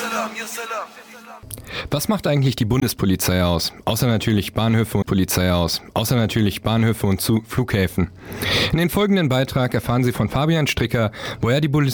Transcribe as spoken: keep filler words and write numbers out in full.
Was macht eigentlich die Bundespolizei aus? Außer natürlich Bahnhöfe und Polizei aus. Außer natürlich Bahnhöfe und Zu- Flughäfen. In den folgenden Beitrag erfahren Sie von Fabian Stricker, woher die Bundespolizei